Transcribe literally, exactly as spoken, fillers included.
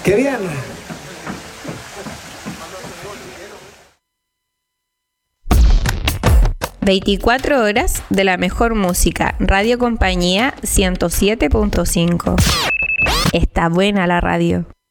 ¡Qué bien! veinticuatro horas de la mejor música. Radio Compañía ciento siete punto cinco. Está buena la radio.